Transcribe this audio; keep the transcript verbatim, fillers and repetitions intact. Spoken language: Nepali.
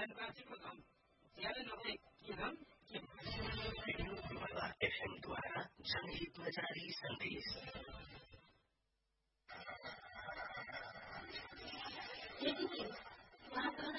ज्ञानवासीको धन ज्यादै नभए के धन के एफएमद्वारा जनहितमा जारी सन्देश यदि